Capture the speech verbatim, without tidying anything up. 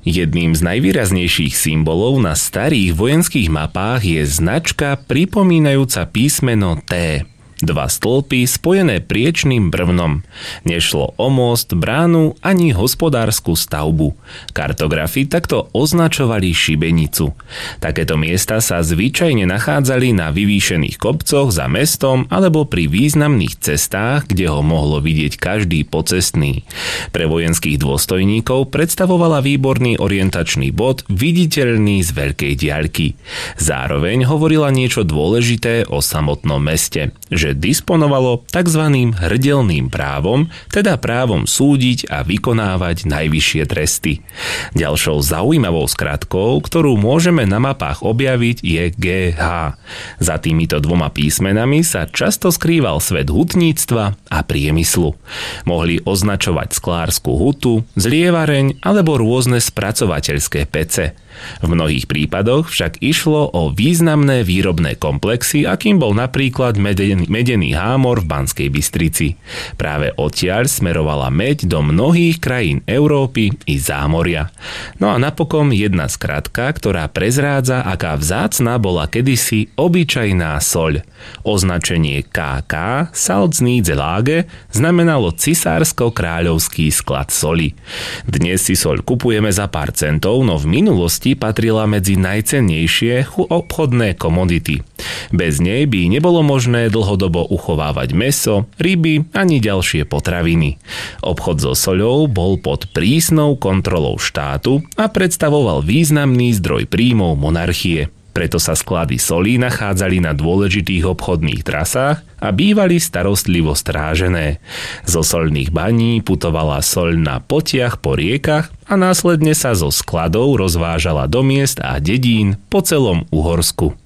Jedným z najvýraznejších symbolov na starých vojenských mapách je značka pripomínajúca písmeno T. Dva stĺpy spojené priečným brvnom. Nešlo o most, bránu ani hospodársku stavbu. Kartografi takto označovali šibenicu. Takéto miesta sa zvyčajne nachádzali na vyvýšených kopcoch za mestom alebo pri významných cestách, kde ho mohlo vidieť každý pocestný. Pre vojenských dôstojníkov predstavovala výborný orientačný bod, viditeľný z veľkej diaľky. Zároveň hovorila niečo dôležité o samotnom meste, že že disponovalo tzv. Hrdelným právom, teda právom súdiť a vykonávať najvyššie tresty. Ďalšou zaujímavou skratkou, ktorú môžeme na mapách objaviť, je G H. Za týmito dvoma písmenami sa často skrýval svet hutníctva a priemyslu. Mohli označovať sklárskú hutu, zlievareň alebo rôzne spracovateľské pece. V mnohých prípadoch však išlo o významné výrobné komplexy, akým bol napríklad medený, medený hámor v Banskej Bystrici. Práve odtiaľ smerovala meď do mnohých krajín Európy i zámoria. No a napokon jedna skratka, ktorá prezrádza, aká vzácna bola kedysi obyčajná soľ. Označenie K K Salzniedzelage znamenalo cisársko-kráľovský sklad soli. Dnes si soľ kupujeme za pár centov, no v minulosti patrila medzi najcennejšie obchodné komodity. Bez nej by nebolo možné dlhodobo uchovávať mäso, ryby ani ďalšie potraviny. Obchod so soľou bol pod prísnou kontrolou štátu a predstavoval významný zdroj príjmov monarchie. Preto sa sklady solí nachádzali na dôležitých obchodných trasách a bývali starostlivo strážené. Zo soľných baní putovala soľ na potiach po riekach a následne sa zo skladov rozvážala do miest a dedín po celom Uhorsku.